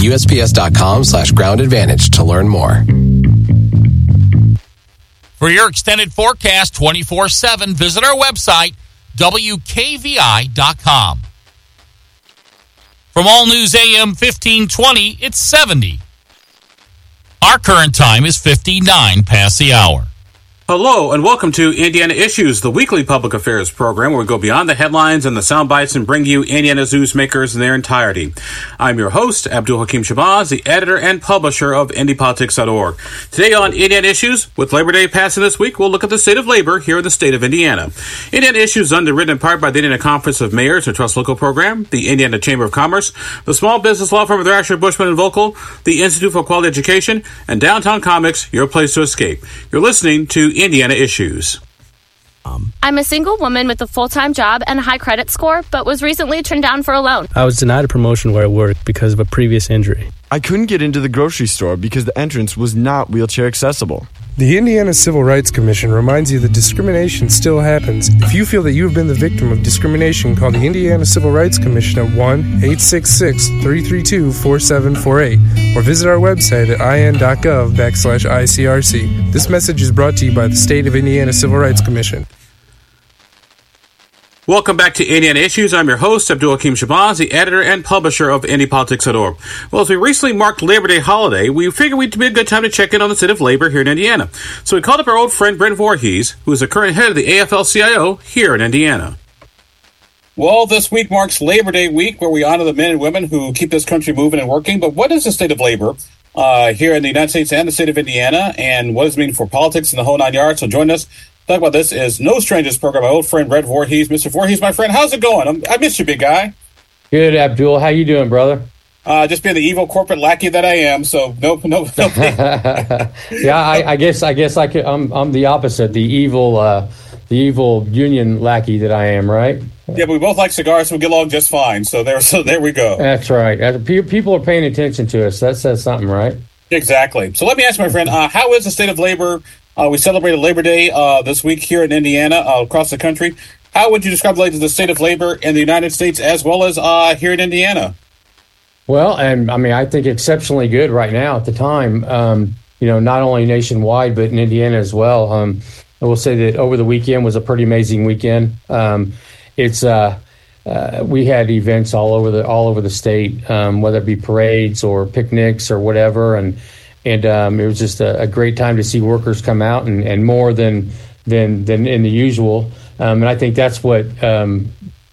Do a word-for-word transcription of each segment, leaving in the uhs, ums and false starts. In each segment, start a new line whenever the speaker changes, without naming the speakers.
U S P S dot com slash ground advantage to learn more.
For your extended forecast twenty-four seven, visit our website, W K V I dot com. From All News A M fifteen twenty, it's seventy. Our current time is fifty-nine past the hour.
Hello, and welcome to Indiana Issues, the weekly public affairs program where we go beyond the headlines and the sound bites and bring you Indiana's newsmakers in their entirety. I'm your host, Abdul Hakim Shabazz, the editor and publisher of Indy Politics dot org. Today on Indiana Issues, with Labor Day passing this week, we'll look at the state of labor here in the state of Indiana. Indiana Issues is underwritten in part by the Indiana Conference of Mayors and Trust Local Program, the Indiana Chamber of Commerce, the small business law firm of Thrasher, Bushman and Vocal, the Institute for Quality Education, and Downtown Comics, your place to escape. You're listening to Indiana Issues.
Um, I'm a single woman with a full-time job and a high credit score, but was recently turned down for a loan.
I was denied a promotion where I work because of a previous injury.
I couldn't get into the grocery store because the entrance was not wheelchair accessible.
The Indiana Civil Rights Commission reminds you that discrimination still happens. If you feel that you have been the victim of discrimination, call the Indiana Civil Rights Commission at one eight six six, three three two, four seven four eight or visit our website at in.gov backslash ICRC. This message is brought to you by the State of Indiana Civil Rights Commission.
Welcome back to Indiana Issues. I'm your host, Abdul Hakim Shabazz, the editor and publisher of Indy Politics dot org. Well, as we recently marked Labor Day holiday, we figured we'd be a good time to check in on the state of labor here in Indiana. So we called up our old friend Brent Voorhees, who is the current head of the A F L C I O here in Indiana.
Well, this week marks Labor Day week, where we honor the men and women who keep this country moving and working. But what is the state of labor uh, here in the United States and the state of Indiana, and what does it mean for politics and the whole nine yards? So join us. Talk about this is No Strangers program. My old friend Brent Voorhees. Mister Voorhees, my friend, how's it going? I'm, I miss you, big guy.
Good, Abdul. How you doing, brother?
Uh, just being the evil corporate lackey that I am. So no, no, no.
yeah, I, I guess, I guess I could, I'm, I'm the opposite. The evil, uh, the evil union lackey that I am, right?
Yeah, but we both like cigars, so we get along just fine. So there, so there we go.
That's right. People are paying attention to us. That says something, right?
Exactly. So let me ask my friend, uh, how is the state of labor? Uh, we celebrated Labor Day uh, this week here in Indiana, uh, across the country. How would you describe the state of labor in the United States as well as uh, here in Indiana?
Well, and I mean, I think exceptionally good right now at the time, um, you know, not only nationwide, but in Indiana as well. Um, I will say that over the weekend was a pretty amazing weekend. Um, it's uh, uh, we had events all over the all over the state, um, whether it be parades or picnics or whatever, and And um, it was just a, a great time to see workers come out, and, and more than than than in the usual. Um, and I think that's what um,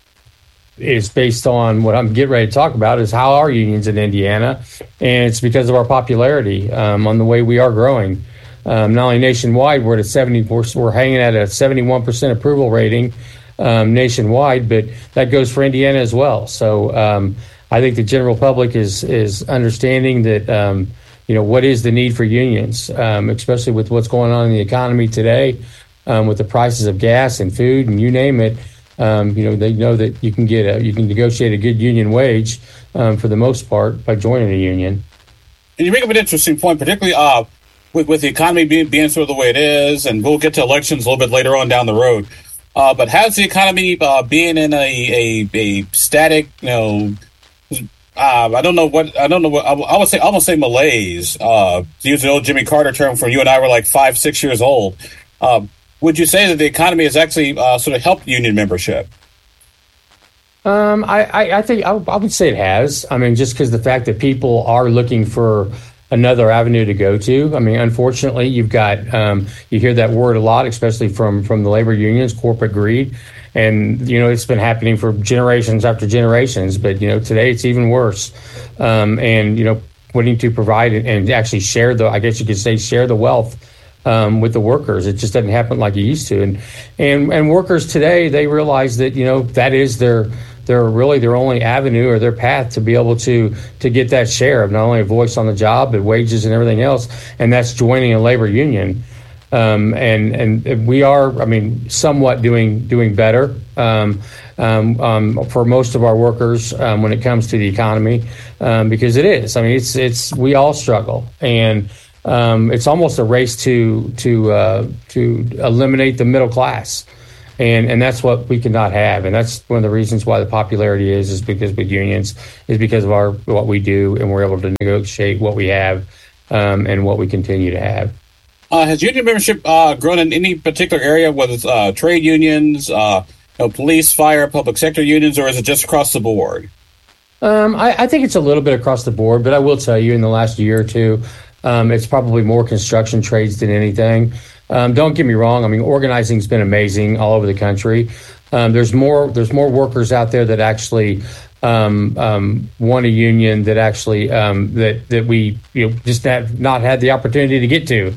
is based on what I'm getting ready to talk about is how are unions in Indiana, and it's because of our popularity um, on the way we are growing. Um, not only nationwide, we're at a seventy, we're hanging at a seventy-one percent approval rating um, nationwide, but that goes for Indiana as well. So um, I think the general public is is understanding that. Um, You know, what is the need for unions, um, especially with what's going on in the economy today, um, with the prices of gas and food and you name it. Um, you know, they know that you can get a, you can negotiate a good union wage um, for the most part by joining a union.
And you make up an interesting point, particularly uh, with, with the economy being, being sort of the way it is, and we'll get to elections a little bit later on down the road. Uh, but how's the economy uh, being in a, a, a static, you know, Uh, I don't know what I don't know what I would say. I almost say malaise. Uh, to use the old Jimmy Carter term from you and I were like five, six years old. Uh, would you say that the economy has actually uh, sort of helped union membership?
Um, I, I, I think I, I would say it has. I mean, just because the fact that people are looking for another avenue to go to. I mean, unfortunately, you've got um, you hear that word a lot, especially from from the labor unions, corporate greed. And, you know, it's been happening for generations after generations. But, you know, today it's even worse. Um, and, you know, wanting to provide and actually share the, I guess you could say, share the wealth um, with the workers. It just doesn't happen like it used to. And and and workers today, they realize that, you know, that is their their really their only avenue or their path to be able to to get that share of not only a voice on the job, but wages and everything else. And that's joining a labor union. Um, and and we are, I mean, somewhat doing doing better um, um, um, for most of our workers um, when it comes to the economy, um, because it is. I mean, it's it's we all struggle, and um, it's almost a race to to uh, to eliminate the middle class. And and that's what we cannot have. And that's one of the reasons why the popularity is, is because with unions, is because of our what we do, and we're able to negotiate what we have um, and what we continue to have.
Uh, has union membership uh, grown in any particular area, whether it's uh, trade unions, uh, you know, police, fire, public sector unions, or is it just across the board?
Um, I, I think it's a little bit across the board, but I will tell you in the last year or two, um, it's probably more construction trades than anything. Um, don't get me wrong. I mean, organizing's been amazing all over the country. Um, there's more. There's more workers out there that actually um, um, want a union that actually um, that that we you know, just have not had the opportunity to get to.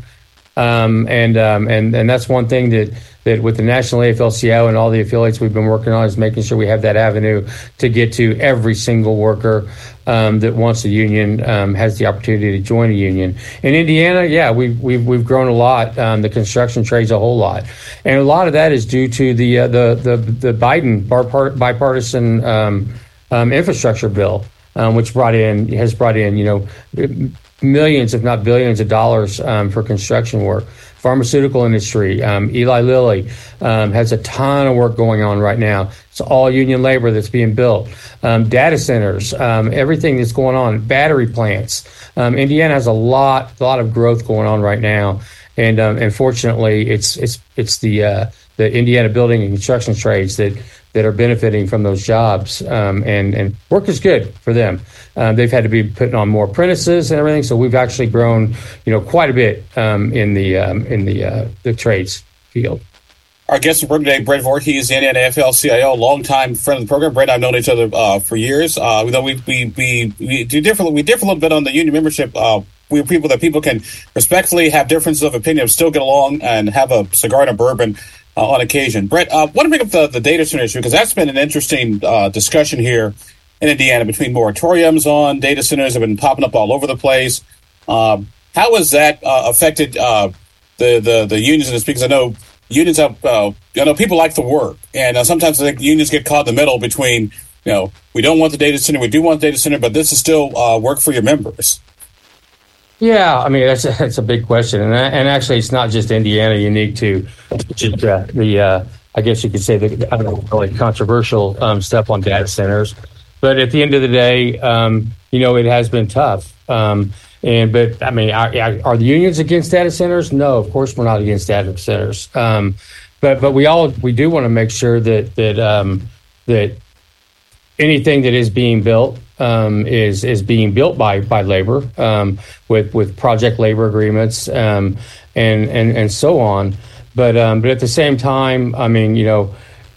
Um, and um, and and that's one thing that that with the National A F L C I O and all the affiliates we've been working on is making sure we have that avenue to get to every single worker um, that wants a union, um, has the opportunity to join a union. In Indiana, yeah, we've we've we've grown a lot. Um, the construction trades a whole lot, and a lot of that is due to the uh, the the the Biden bipartisan um, um, infrastructure bill, um, which brought in has brought in you know millions, if not billions, of dollars um, for construction work. Pharmaceutical industry, um, Eli Lilly um, has a ton of work going on right now. It's all union labor that's being built. Um, data centers, um, everything that's going on, battery plants. Um, Indiana has a lot, lot of growth going on right now, and um, unfortunately, it's it's it's the uh, the Indiana building and construction trades that that are benefiting from those jobs, um, and and work is good for them. Um, they've had to be putting on more apprentices and everything, so we've actually grown, you know, quite a bit um, in the um, in the uh, the trades field.
Our guest for today, Brett Voorhees, the Indiana A F L C I O, longtime friend of the program. Brett and I've known each other uh, for years. Uh, though we we we we do differ we differ a little bit on the union membership. Uh, we're people that people can respectfully have differences of opinion, still get along, and have a cigar and a bourbon uh, on occasion. Brett, I uh, want to bring up the, the data center issue because that's been an interesting uh, discussion here in Indiana between moratoriums on data centers have been popping up all over the place. Um, how has that uh, affected uh, the, the the unions in this? Because I know unions have, uh, you know, people like the work, and uh, sometimes I think unions get caught in the middle between, you know, we don't want the data center, we do want the data center, but this is still uh, work for your members.
Yeah, I mean that's a, that's a big question, and and actually it's not just Indiana unique to just, uh, the uh, I guess you could say the I don't know, really controversial um, stuff on data centers. But at the end of the day, um, you know, it has been tough. Um, and but I mean, are, are the unions against data centers? No, of course we're not against data centers. Um, but but we all we do want to make sure that that um, that anything that is being built um, is is being built by by labor um, with with project labor agreements um, and and and so on. But um, but at the same time, I mean, you know.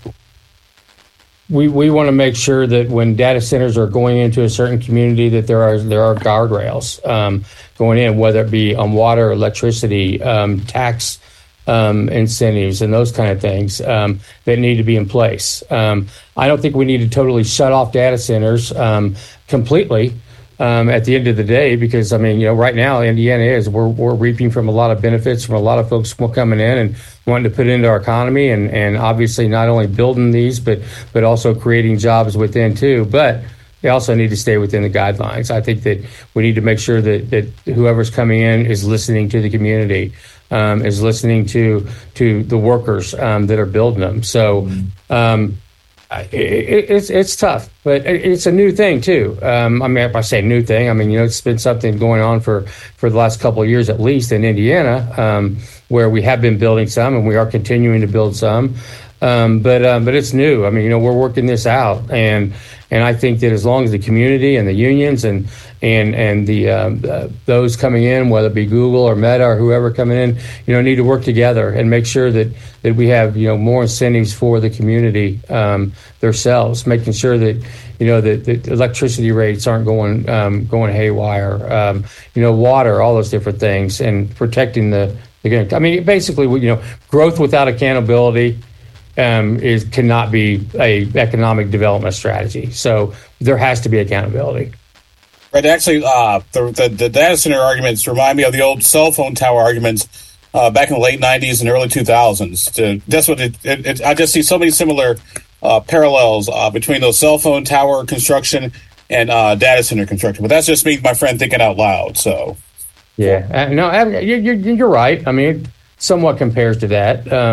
We we want to make sure that when data centers are going into a certain community, that there are there are guardrails um, going in, whether it be on water, electricity, um, tax um, incentives, and those kind of things um, that need to be in place. Um, I don't think we need to totally shut off data centers um, completely. Um, at the end of the day, because I mean, you know, right now Indiana is we're we're reaping from a lot of benefits from a lot of folks coming in and wanting to put it into our economy, and, and obviously not only building these, but but also creating jobs within too. But they also need to stay within the guidelines. I think that we need to make sure that that whoever's coming in is listening to the community, um, is listening to to the workers um, that are building them. So. Um, It, it's it's tough, but it's a new thing too. Um, I mean, if I say new thing, I mean, you know, it's been something going on for, for the last couple of years at least in Indiana, um, where we have been building some and we are continuing to build some. Um, but um, but it's new. I mean, you know, we're working this out, and and I think that as long as the community and the unions and and and the um, uh, those coming in, whether it be Google or Meta or whoever coming in, you know, need to work together and make sure that that we have, you know, more incentives for the community um, themselves, making sure that, you know, that, that electricity rates aren't going um, going haywire, um, you know, water, all those different things, and protecting the. the I mean, basically, you know, growth without accountability. Um, is cannot be a economic development strategy. So there has to be accountability.
Right. Actually, uh, the, the the data center arguments remind me of the old cell phone tower arguments uh, back in the late nineties and early two thousands. To, that's what it, it, it. I just see so many similar uh, parallels uh, between those cell phone tower construction and uh, data center construction. But that's just me, my friend, thinking out loud. So
yeah, uh, no, you're, you're you're right. I mean, it somewhat compares to that. Um,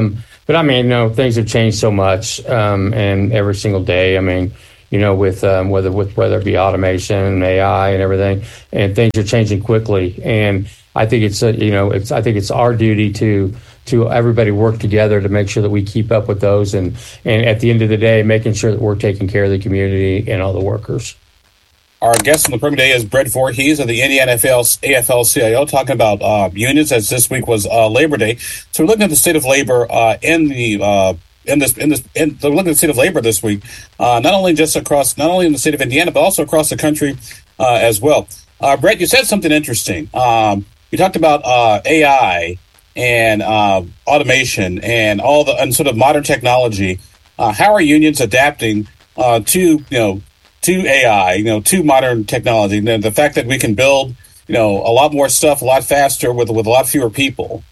but I mean, you know, things have changed so much, um, and every single day. I mean, you know, with um, whether with whether it be automation and A I and everything, and things are changing quickly. And I think it's a, you know, it's I think it's our duty to to everybody work together to make sure that we keep up with those, and and at the end of the day, making sure that we're taking care of the community and all the workers.
Our guest on the program today is Brett Voorhees of the Indiana A F L C I O, talking about uh, unions, as this week was uh, Labor Day. So we're looking at the state of labor uh, in the uh, in this in this in, we're looking at the state of labor this week, uh, not only just across not only in the state of Indiana, but also across the country uh, as well. Uh, Brett, you said something interesting. Um, you talked about uh, A I and uh, automation and all the and sort of modern technology. Uh, how are unions adapting uh, to you know? to A I, you know, to modern technology, the, the fact that we can build, you know, a lot more stuff a lot faster with with a lot fewer people?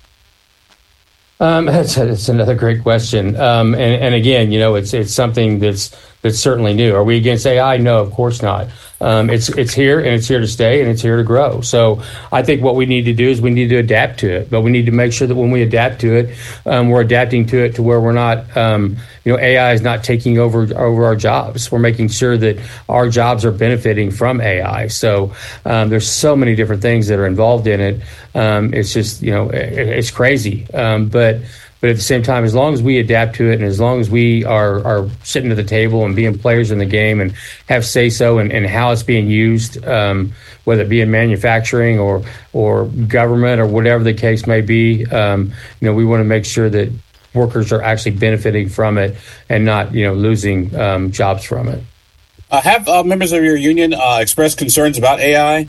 Um, that's, that's another great question. Um, and, and again, you know, it's it's something that's that's certainly new. Are we against A I? No, of course not. Um, it's it's here and it's here to stay and it's here to grow. So I think what we need to do is we need to adapt to it, but we need to make sure that when we adapt to it, um, we're adapting to it to where we're not, um, you know, A I is not taking over over our jobs. We're making sure that our jobs are benefiting from A I. So um, there's so many different things that are involved in it. Um, it's just, you know, it, it's crazy. Um, but But at the same time, as long as we adapt to it and as long as we are, are sitting at the table and being players in the game and have say-so and, and how it's being used, um, whether it be in manufacturing or or government or whatever the case may be, um, you know, we want to make sure that workers are actually benefiting from it and not, you know, losing um, jobs from it.
Uh, have uh, members of your union uh, expressed concerns about A I?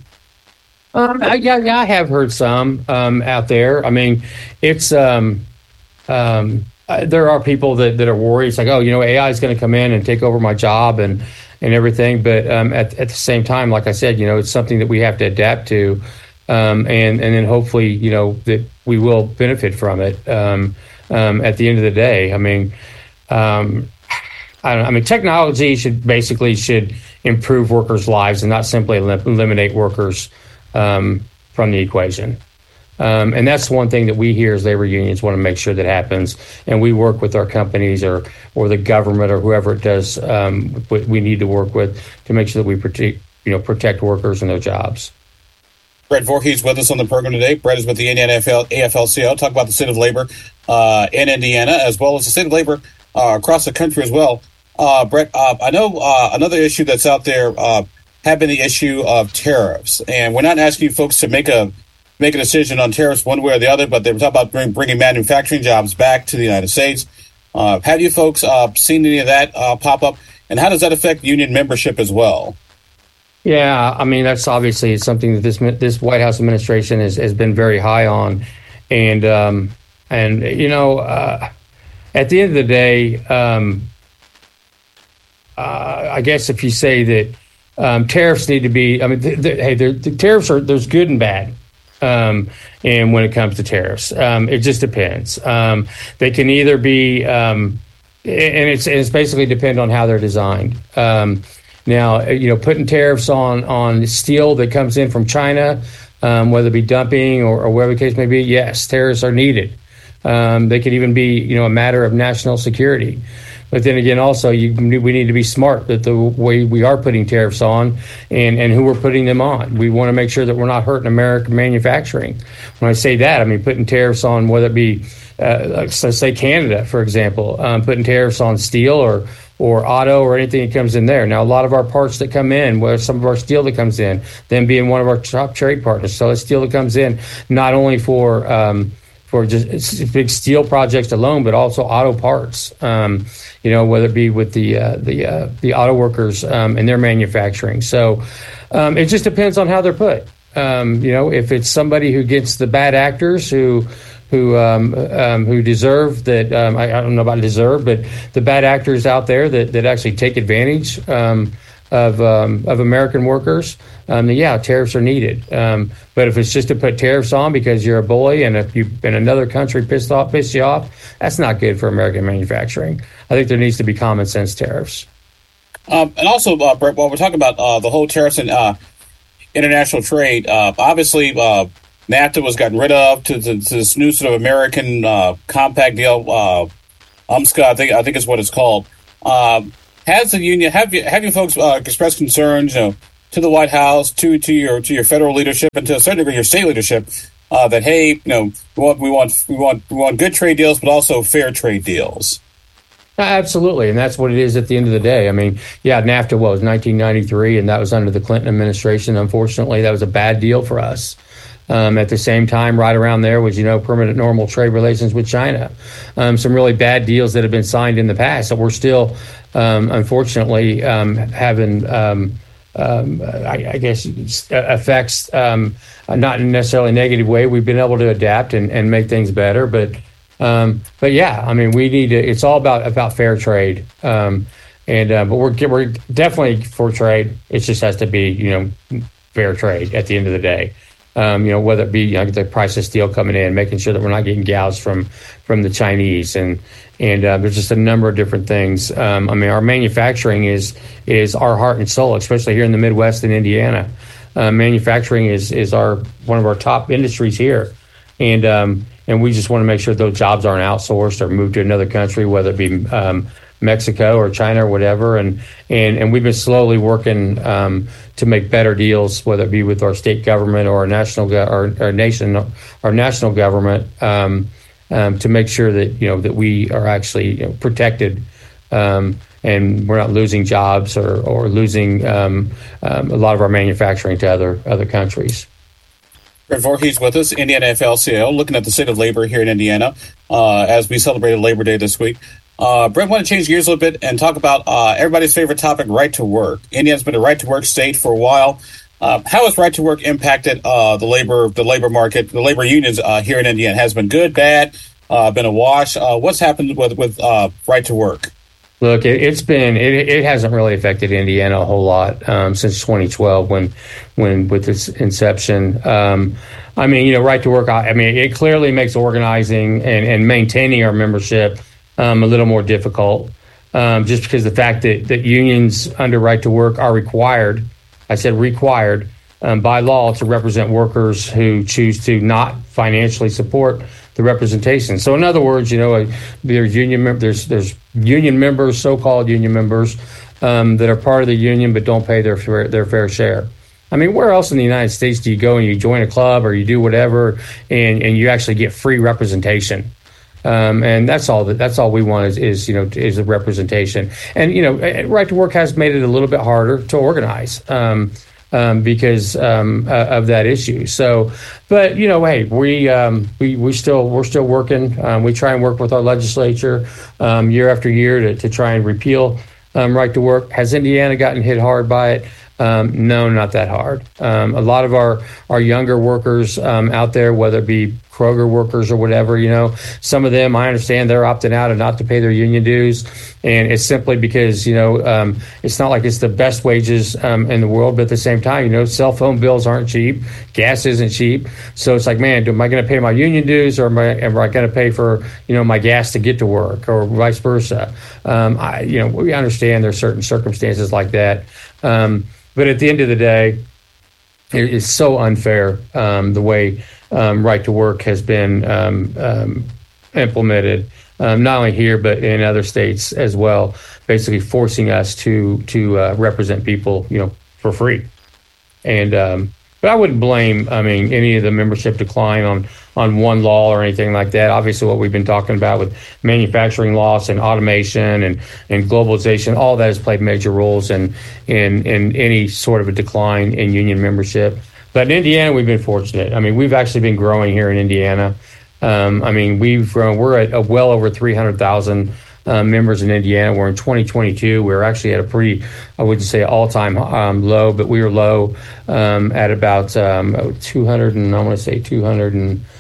Um, I, yeah, yeah, I have heard some um, out there. I mean, it's... Um, Um, uh, there are people that, that are worried. It's like, oh, you know, A I is going to come in and take over my job and, and everything. But um, at, at the same time, like I said, you know, it's something that we have to adapt to. Um, and, and then hopefully, you know, that we will benefit from it um, um, at the end of the day. I mean, um, I don't know. I mean, technology should basically should improve workers' lives and not simply elim- eliminate workers um, from the equation. Um, and that's one thing that we here as labor unions want to make sure that happens. And we work with our companies or or the government or whoever it does um, we need to work with to make sure that we protect, you know, protect workers and their jobs.
Brett Voorhees with us on the program today. Brett is with the Indiana A F L C I O. Talk about the state of labor uh, in Indiana as well as the state of labor uh, across the country as well. Uh, Brett, uh, I know uh, another issue that's out there uh, have been the issue of tariffs. And we're not asking you folks to make a make a decision on tariffs one way or the other, but they were talking about bring, bringing manufacturing jobs back to the United States. Uh, have you folks uh, seen any of that uh, pop up? And how does that affect union membership as well?
Yeah, I mean, that's obviously something that this this White House administration has, has been very high on. And, um, and you know, uh, at the end of the day, um, uh, I guess if you say that um, tariffs need to be, I mean, th- th- hey, the tariffs are, there's good and bad. Um, and when it comes to tariffs, um, it just depends. Um, they can either be, um, and it's it's basically depend on how they're designed. Um, now, you know, putting tariffs on on steel that comes in from China, um, whether it be dumping or, or whatever the case may be, yes, tariffs are needed. Um, they could even be, you know, a matter of national security. But then again, also, you, we need to be smart that the way we are putting tariffs on and, and who we're putting them on. We want to make sure that we're not hurting American manufacturing. When I say that, I mean putting tariffs on whether it be, uh, like, let's say Canada, for example, um, putting tariffs on steel or or auto or anything that comes in there. Now, a lot of our parts that come in, where some of our steel that comes in, them being one of our top trade partners. So it's steel that comes in not only for um, for just big steel projects alone, but also auto parts. Um, you know, whether it be with the uh, the uh, the auto workers um, and their manufacturing. So um, it just depends on how they're put. Um, you know, if it's somebody who gets the bad actors who who um, um, who deserve that, um, I, I don't know about deserve, but the bad actors out there that, that actually take advantage um, of um, of American workers, um, then yeah, tariffs are needed. Um, but if it's just to put tariffs on because you're a bully and if you in another country pissed off, pissed you off, that's not good for American manufacturing. I think there needs to be common sense tariffs. Um,
and also, uh, Brett, while we're talking about uh, the whole tariffs and uh, international trade, uh, obviously uh, NAFTA was gotten rid of to, to, to this new sort of American uh, compact deal uh, UMSCA, I think I think is what it's called. Um, has the union have you have you folks uh, expressed concerns, you know, to the White House, to to your to your federal leadership, and to a certain degree your state leadership, uh, that hey, you know, we want we want we want we want good trade deals, but also fair trade deals?
Absolutely, and that's what it is at the end of the day. I mean, yeah, NAFTA was nineteen ninety-three, and that was under the Clinton administration. Unfortunately, that was a bad deal for us. Um, at the same time, right around there was, you know, permanent normal trade relations with China. Um, some really bad deals that have been signed in the past that we're still, um, unfortunately, um, having, um, um, I, I guess, effects, um, not in a necessarily negative way. We've been able to adapt and, and make things better, but. Um, but yeah, I mean, we need to. It's all about about fair trade, um, and uh, but we're we're definitely for trade. It just has to be, you know, fair trade at the end of the day. Um, you know, whether it be, you know, the price of steel coming in, making sure that we're not getting gouged from from the Chinese, and and uh, there's just a number of different things. Um, I mean, our manufacturing is is our heart and soul, especially here in the Midwest and Indiana. Uh, manufacturing is is our one of our top industries here, and um, and we just want to make sure those jobs aren't outsourced or moved to another country, whether it be um, Mexico or China or whatever. And and, and we've been slowly working um, to make better deals, whether it be with our state government or our national go- our, our nation, our national government, um, um, to make sure that, you know, that we are actually, you know, protected. Um, and we're not losing jobs or, or losing um, um, a lot of our manufacturing to other other countries.
Brent Voorhees with us, Indiana A F L C I O, looking at the state of labor here in Indiana uh, as we celebrated Labor Day this week. Uh, Brent, I want to change gears a little bit and talk about uh, everybody's favorite topic, right to work. Indiana's been a right to work state for a while. Uh, how has right to work impacted uh, the labor the labor market, the labor unions uh, here in Indiana? Has it been good, bad, uh, been a wash? Uh, what's happened with with uh, right to work?
Look, it, it's been it, it hasn't really affected Indiana a whole lot um, since twenty twelve, when when with its inception. Um, I mean, you know, right to work. I, I mean, it clearly makes organizing and, and maintaining our membership um, a little more difficult, um, just because the fact that that unions under right to work are required. I said required um, by law to represent workers who choose to not financially support the representation. So in other words, you know, there's union mem- there's there's union members, so-called union members, um, that are part of the union but don't pay their fair, their fair share. I mean, where else in the United States do you go and you join a club or you do whatever and, and you actually get free representation? Um, and that's all that that's all we want is, is you know is a representation. And you know, right to work has made it a little bit harder to organize. Um, Um, because um, uh, of that issue. So, but you know, hey, we um, we we still we're still working. Um, we try and work with our legislature um, year after year to, to try and repeal um, right to work. Has Indiana gotten hit hard by it? Um, no, not that hard. Um, a lot of our our younger workers um, out there, whether it be Kroger workers or whatever, you know, some of them, I understand they're opting out and not to pay their union dues. And it's simply because, you know, um, it's not like it's the best wages um, in the world. But at the same time, you know, cell phone bills aren't cheap. Gas isn't cheap. So it's like, man, am I going to pay my union dues or am I, am I going to pay for, you know, my gas to get to work or vice versa? Um, I, you know, we understand there's certain circumstances like that. Um, but at the end of the day, it is so unfair um, the way um, right to work has been um, um, implemented. Um, not only here, but in other states as well, basically forcing us to to uh, represent people, you know, for free. And um, but I wouldn't blame, I mean, any of the membership decline on on one law or anything like that. Obviously, what we've been talking about with manufacturing loss and automation and, and globalization, all that has played major roles in, in in any sort of a decline in union membership. But in Indiana, we've been fortunate. I mean, we've actually been growing here in Indiana. Um, I mean, we've grown, we're at a well over three hundred thousand uh, members in Indiana. We're in twenty twenty-two. We're actually at a pretty, I wouldn't say all-time um, low, but we were low um, at about um, two hundred and I want to say two hundred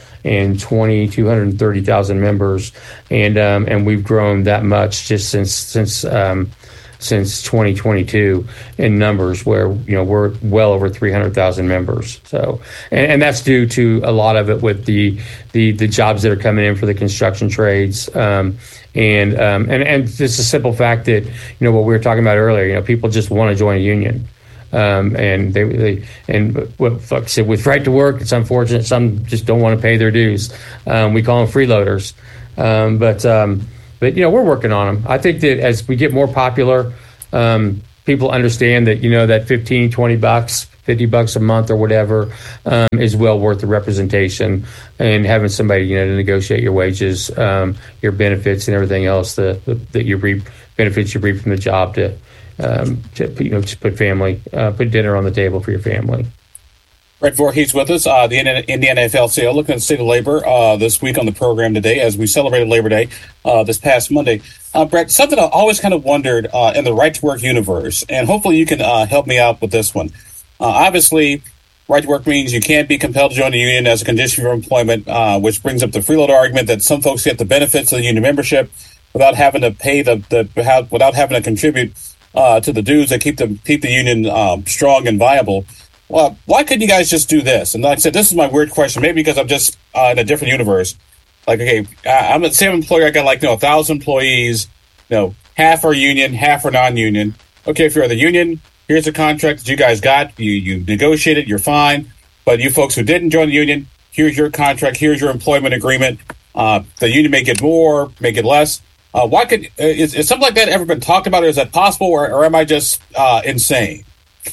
twenty, two hundred thirty thousand members. And um, and we've grown that much just since since um, since twenty twenty-two in numbers, where, you know, we're well over three hundred thousand members. So, and, and that's due to a lot of it with the the the jobs that are coming in for the construction trades, um, and um, and and it's a simple fact that, you know, what we were talking about earlier. You know, people just want to join a union, um, and they, they and what like I said, with right to work, it's unfortunate some just don't want to pay their dues. Um, we call them freeloaders, um, but. Um, but you know, we're working on them. I think that as we get more popular, um, people understand that, you know, that fifteen, twenty bucks, fifty bucks a month or whatever um, is well worth the representation, and having somebody, you know, to negotiate your wages, um, your benefits, and everything else that that you reap, benefits you reap from the job to, um, to you know, to put family, uh, put dinner on the table for your family.
Brett Voorhees with us, uh, the Indiana A F L C I O, looking at the state of labor uh, this week on the program today as we celebrated Labor Day uh, this past Monday. Uh, Brett, something I always kind of wondered uh, in the right to work universe, and hopefully you can uh, help me out with this one. Uh, obviously, right to work means you can't be compelled to join a union as a condition for employment, uh, which brings up the freeloader argument that some folks get the benefits of the union membership without having to pay the, the without having to contribute uh, to the dues that keep the keep the union um, strong and viable. Well, why couldn't you guys just do this? And like I said, this is my weird question, maybe because I'm just uh, in a different universe. Like, okay, I'm the same employer. I got like, you know, a thousand employees, you know, half are union, half are non-union. Okay, if you're the union, here's the contract that you guys got. You you negotiated, you're fine. But you folks who didn't join the union, here's your contract, here's your employment agreement. Uh, the union may get more, may get less. Uh, why could uh, is, is something like that ever been talked about, or is that possible, or, or am I just uh, insane?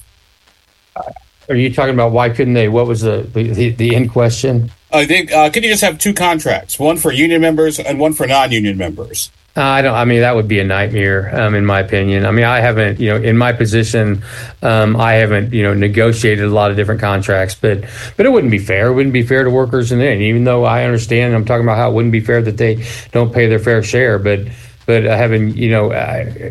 Are you talking about why couldn't they? What was the the, the end question?
I think uh, could you just have two contracts, one for union members and one for non-union members?
Uh, I don't. I mean, that would be a nightmare, um, in my opinion. I mean, I haven't, you know, in my position, um, I haven't, you know, negotiated a lot of different contracts, but but it wouldn't be fair. It wouldn't be fair to workers, and even though I understand, I'm talking about how it wouldn't be fair that they don't pay their fair share, but but uh, having, you know. Uh,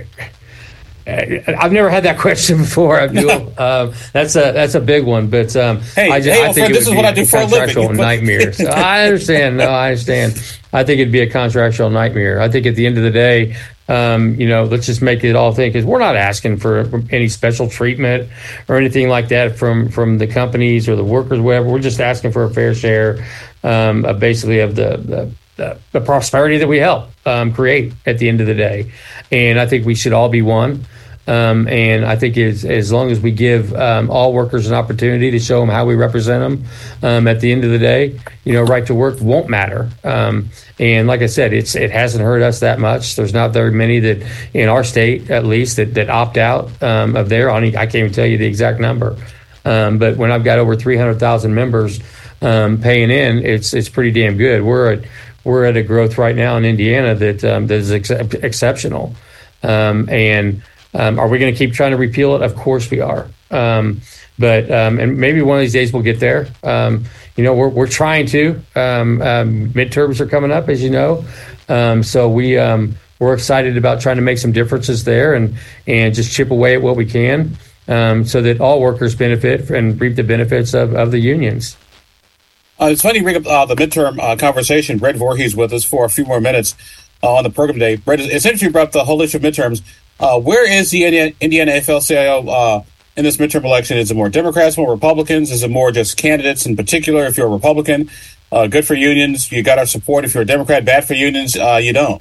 I've never had that question before, Abdul. um, that's a that's a big one, but um,
hey,
I, just,
hey,
I
well,
think
friend,
it
this
would
is
be
what I do
a
for a
contractual
living.
nightmare. So I understand. No, I understand. I think it'd be a contractual nightmare. I think at the end of the day, um, you know, let's just make it all think, because we're not asking for any special treatment or anything like that from from the companies or the workers, whatever. We're just asking for a fair share, um, of basically of the. the The, the prosperity that we help um, create at the end of the day. And I think we should all be one. Um, and I think as, as long as we give um, all workers an opportunity to show them how we represent them, um, at the end of the day, you know, right to work won't matter. Um, and like I said, it's it hasn't hurt us that much. There's not very many that in our state, at least, that, that opt out um, of their. I can't even tell you the exact number. Um, but when I've got over three hundred thousand members um, paying in, it's it's pretty damn good. We're at We're at a growth right now in Indiana that um, that is ex- exceptional. Um, and um, are we going to keep trying to repeal it? Of course we are. Um, but um, and maybe one of these days we'll get there. Um, you know, we're we're trying to. Um, um, midterms are coming up, as you know. Um, so we um, we're excited about trying to make some differences there and and just chip away at what we can, um, so that all workers benefit and reap the benefits of, of the unions.
Uh, it's funny you bring up uh, the midterm uh, conversation. Brett Voorhees with us for a few more minutes uh, on the program today. Brett, it's interesting you brought up the whole issue of midterms. Uh, where is the Indiana, Indiana A F L C I O uh, in this midterm election? Is it more Democrats, more Republicans? Is it more just candidates in particular? If you're a Republican, uh, good for unions, you got our support. If you're a Democrat, bad for unions, uh, you don't.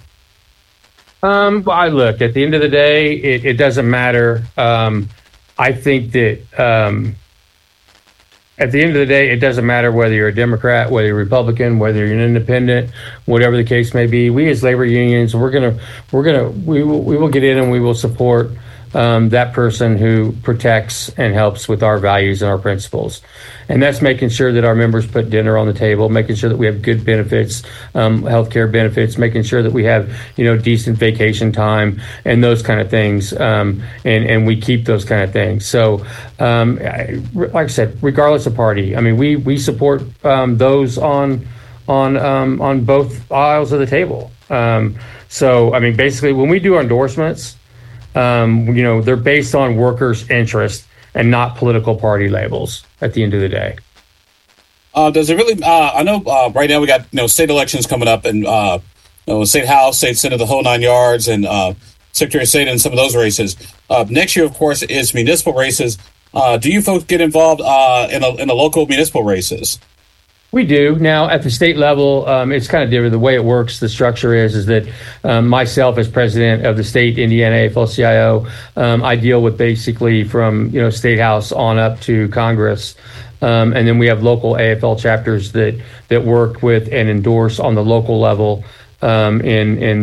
Um, well, I look, at the end of the day, it, it doesn't matter. Um, I think that... Um, At the end of the day, it doesn't matter whether you're a Democrat, whether you're a Republican, whether you're an independent, whatever the case may be. We as labor unions, we're gonna, we're gonna, we will, we will get in and we will support um, that person who protects and helps with our values and our principles. And that's making sure that our members put dinner on the table, making sure that we have good benefits, um, healthcare benefits, making sure that we have, you know, decent vacation time and those kind of things. Um, and, and we keep those kind of things. So, um, I, like I said, regardless of party, I mean, we, we support um, those on, on, um, on both aisles of the table. Um, so, I mean, basically, when we do our endorsements, um, you know, they're based on workers' interest and not political party labels at the end of the day.
Uh, does it really, uh, I know uh, right now we got, you know, state elections coming up and, uh, you know, state house, state senate, the whole nine yards, and uh, secretary of state in some of those races. Uh, next year, of course, is municipal races. Uh, do you folks get involved uh, in, a, in the local municipal races?
We do. Now, at the state level, um, it's kind of different. The way it works, the structure is, is that um, myself as president of the state Indiana A F L C I O, um, I deal with basically from, you know, State House on up to Congress. Um, and then we have local A F L chapters that, that work with and endorse on the local level um, in, in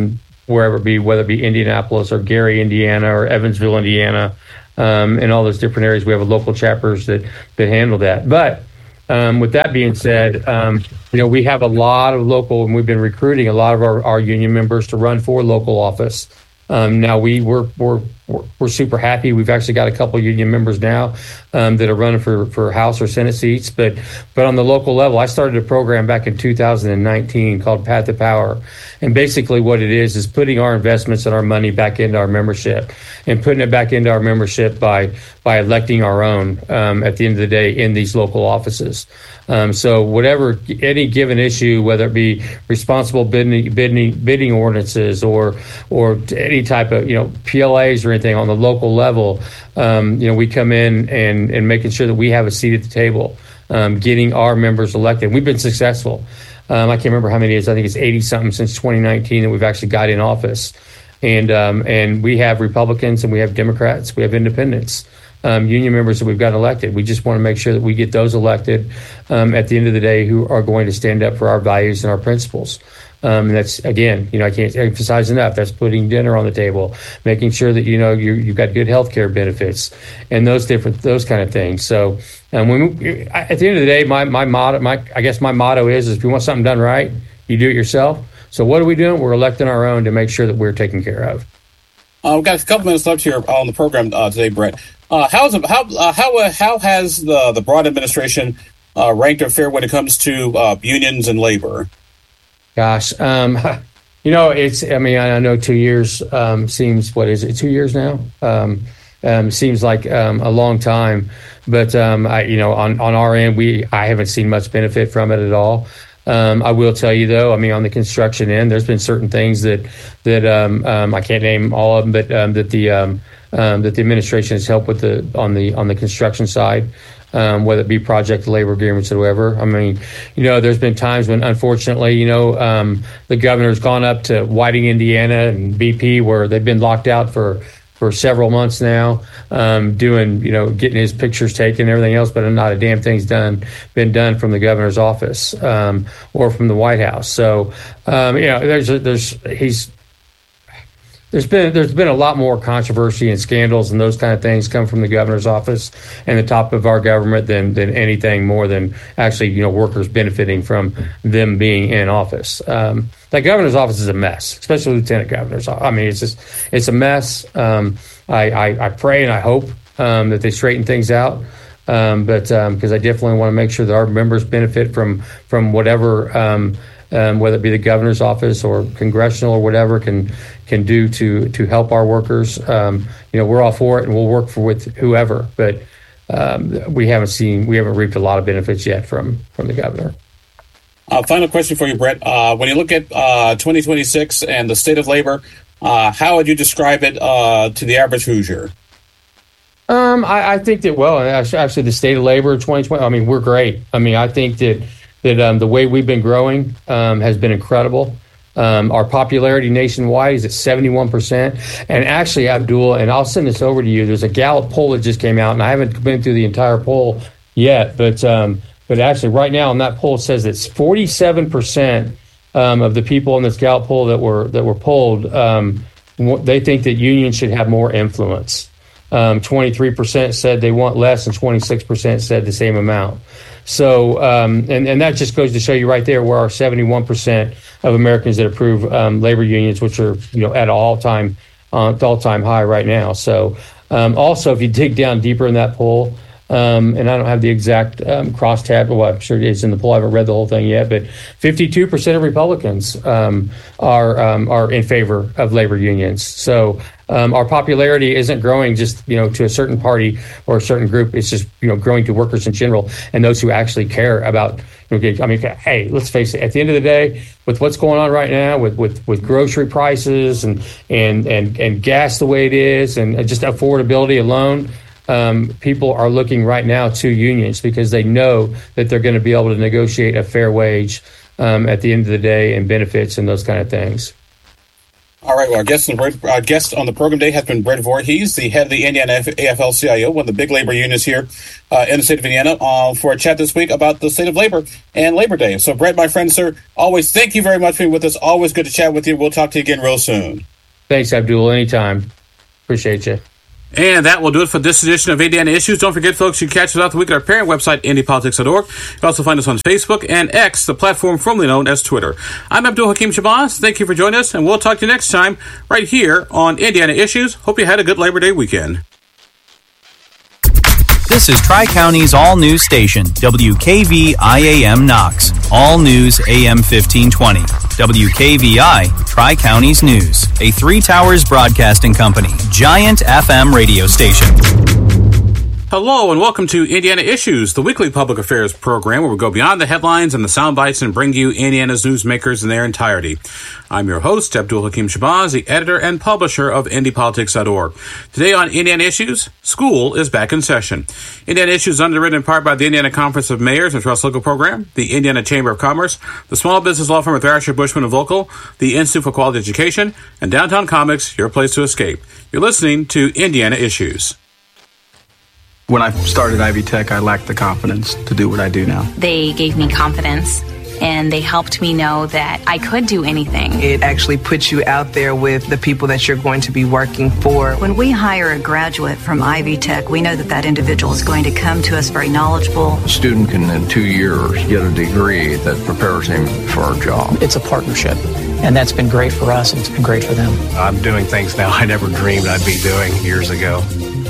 wherever it be, whether it be Indianapolis or Gary, Indiana, or Evansville, Indiana, um, and all those different areas. We have local chapters that, that handle that. But um, with that being said, um, you know, we have a lot of local, and we've been recruiting a lot of our, our union members to run for local office. Um, now we we're, we're we're super happy. We've actually got a couple of union members now um, that are running for, for House or Senate seats. But but on the local level, I started a program back in two thousand nineteen called Path to Power, and basically what it is is putting our investments and our money back into our membership, and putting it back into our membership by by electing our own um, at the end of the day in these local offices. Um, so whatever, any given issue, whether it be responsible bidding, bidding, bidding ordinances or or any type of, you know, P L As or anything on the local level, um, you know, we come in and, and making sure that we have a seat at the table, um, getting our members elected. We've been successful. Um, I can't remember how many it is. I think it's eighty something since twenty nineteen that we've actually got in office. And um, and we have Republicans and we have Democrats, we have independents. Um, union members that we've got elected. We just want to make sure that we get those elected um, at the end of the day who are going to stand up for our values and our principles. Um, and that's, again, you know, I can't emphasize enough. That's putting dinner on the table, making sure that, you know, you, you've got good health care benefits and those different, those kind of things. So um, when we, at the end of the day, my, my motto, my, I guess my motto is, is if you want something done right, you do it yourself. So what are we doing? We're electing our own to make sure that we're taken care of.
Uh, we've got a couple minutes left here on the program uh, today, Brett. Uh, how's how uh, how uh, how has the the Broad administration uh, ranked or fared when it comes to uh, unions and labor?
Gosh, um, you know, it's. I mean, I know two years um, seems. What is it? Two years now. Um, um, seems like um, a long time, but um, I, you know, on on our end, we I haven't seen much benefit from it at all. Um, I will tell you though, I mean, on the construction end, there's been certain things that that um, um, I can't name all of them, but um, that the um, um, that the administration has helped with the on the on the construction side, um, whether it be project labor agreements or whatever. I mean, you know, there's been times when, unfortunately, you know, um, the governor's gone up to Whiting, Indiana, and B P, where they've been locked out for. for several months now, um, doing, you know, getting his pictures taken and everything else, but not a damn thing's done, been done from the governor's office, um, or from the White House. So, um, you know, there's, there's, he's, there's been, there's been a lot more controversy and scandals and those kind of things come from the governor's office and the top of our government than, than anything more than actually, you know, workers benefiting from them being in office. Um, That governor's office is a mess, especially lieutenant governors. I mean, it's just, it's a mess. Um, I, I, I pray and I hope um, that they straighten things out. Um, but because um, I definitely want to make sure that our members benefit from from whatever, um, um, whether it be the governor's office or congressional or whatever can can do to to help our workers. Um, you know, we're all for it and we'll work for with whoever. But um, we haven't seen, we haven't reaped a lot of benefits yet from from the governor.
Uh, final question for you, Brett. Uh, when you look at uh, twenty twenty-six and the state of labor, uh, how would you describe it uh, to the average Hoosier?
Um, I, I think that, well, actually the state of labor twenty twenty, I mean, we're great. I mean, I think that, that um, the way we've been growing um, has been incredible. Um, our popularity nationwide is at seventy-one percent. And actually, Abdul, and I'll send this over to you, there's a Gallup poll that just came out, and I haven't been through the entire poll yet, but um, But actually, right now on that poll, it says it's forty-seven percent um, of the people in this Gallup poll that were that were polled. Um, they think that unions should have more influence. Um, twenty-three percent said they want less, and twenty-six percent said the same amount. So, um, and and that just goes to show you right there where our seventy-one percent of Americans that approve um, labor unions, which are, you know, at an all-time uh, all-time high right now. So, um, also, if you dig down deeper in that poll. Um, and I don't have the exact um, crosstab. Well, I'm sure it's in the poll. I haven't read the whole thing yet, but fifty-two percent of Republicans um, are um, are in favor of labor unions. So um, our popularity isn't growing just, you know, to a certain party or a certain group. It's just, you know, growing to workers in general and those who actually care about. You know, I mean, hey, let's face it. At the end of the day, with what's going on right now, with with, with grocery prices and and and and gas the way it is, and just affordability alone. Um, people are looking right now to unions because they know that they're going to be able to negotiate a fair wage um, at the end of the day and benefits and those kind of things.
All right, well, our guest, our guest on the program today has been Brett Voorhees, the head of the Indiana A F L C I O, one of the big labor unions here uh, in the state of Indiana, uh, for a chat this week about the state of labor and Labor Day. So, Brett, my friend, sir, always thank you very much for being with us. Always good to chat with you. We'll talk to you again real soon.
Thanks, Abdul. Anytime. Appreciate you.
And that will do it for this edition of Indiana Issues. Don't forget, folks, you can catch us throughout the week at our parent website, indy politics dot org. You can also find us on Facebook and X, the platform formerly known as Twitter. I'm Abdul Hakim Shabazz. Thank you for joining us, and we'll talk to you next time right here on Indiana Issues. Hope you had a good Labor Day weekend.
This is Tri-County's all-news station, W K V I A M Knox. All news A M fifteen twenty. W K V I, Tri-County's News. A Three Towers Broadcasting Company, giant F M radio station.
Hello and welcome to Indiana Issues, the weekly public affairs program where we go beyond the headlines and the sound bites and bring you Indiana's newsmakers in their entirety. I'm your host, Abdul Hakim Shabazz, the editor and publisher of indy politics dot org. Today on Indiana Issues, school is back in session. Indiana Issues is underwritten in part by the Indiana Conference of Mayors and Trust Local Program, the Indiana Chamber of Commerce, the small business law firm of Thrasher, Bushman and Volkel, the Institute for Quality Education, and Downtown Comics, your place to escape. You're listening to Indiana Issues.
When I started Ivy Tech, I lacked the confidence to do what I do now.
They gave me confidence, and they helped me know that I could do anything.
It actually puts you out there with the people that you're going to be working for.
When we hire a graduate from Ivy Tech, we know that that individual is going to come to us very knowledgeable.
A student can, in two years, get a degree that prepares him for a job.
It's a partnership, and that's been great for us, and it's been great for them.
I'm doing things now I never dreamed I'd be doing years ago.